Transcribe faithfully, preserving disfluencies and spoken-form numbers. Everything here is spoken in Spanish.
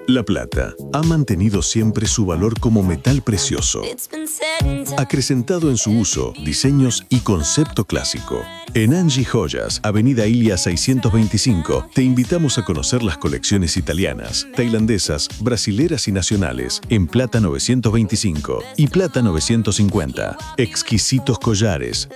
La plata ha mantenido siempre su valor como metal precioso, acrecentado en su uso, diseños y concepto clásico. En Angie Joyas, Avenida Ilia seiscientos veinticinco, te invitamos a conocer las colecciones italianas, tailandesas, brasileras y nacionales en plata novecientos veinticinco y plata novecientos cincuenta. Exquisitos collares,